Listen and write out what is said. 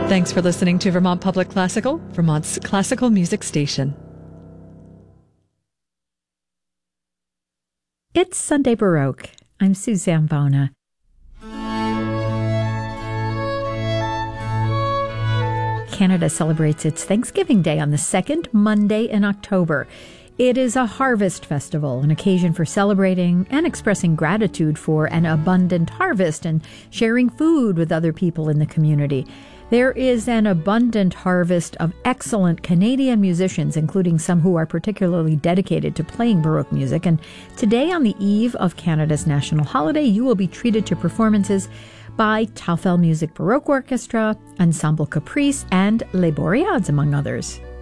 Thanks for listening to Vermont Public Classical, Vermont's classical music station. It's Sunday Baroque. I'm Suzanne Bona. Canada celebrates its Thanksgiving Day on the second Monday in October. It is a harvest festival, an occasion for celebrating and expressing gratitude for an abundant harvest and sharing food with other people in the community. There is an abundant harvest of excellent Canadian musicians, including some who are particularly dedicated to playing Baroque music. And today, on the eve of Canada's national holiday, you will be treated to performances by Taufel Music Baroque Orchestra, Ensemble Caprice, and Les Boreads, among others.